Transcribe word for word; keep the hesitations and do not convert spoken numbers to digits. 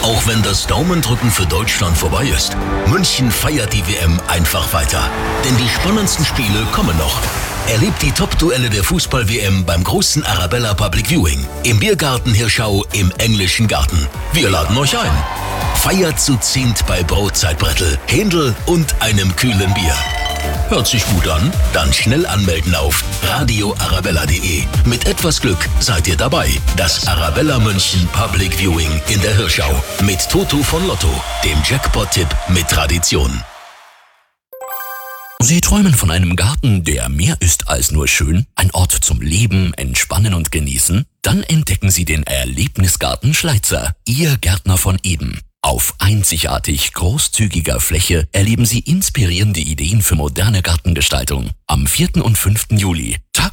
Auch wenn das Daumendrücken für Deutschland vorbei ist, München feiert die W M einfach weiter. Denn die spannendsten Spiele kommen noch. Erlebt die Top-Duelle der Fußball-W M beim großen Arabella Public Viewing. Im Biergarten Hirschau im Englischen Garten. Wir laden euch ein. Feiert zu zehnt bei Brotzeitbrettel, Händel und einem kühlen Bier. Hört sich gut an? Dann schnell anmelden auf radio arabella punkt de. Mit etwas Glück seid ihr dabei. Das Arabella München Public Viewing in der Hirschau. Mit Toto von Lotto, dem Jackpot-Tipp mit Tradition. Sie träumen von einem Garten, der mehr ist als nur schön? Ein Ort zum Leben, Entspannen und Genießen? Dann entdecken Sie den Erlebnisgarten Schleizer, Ihr Gärtner von eben. Auf einzigartig großzügiger Fläche erleben Sie inspirierende Ideen für moderne Gartengestaltung. Am vierten und fünften Juli. Tag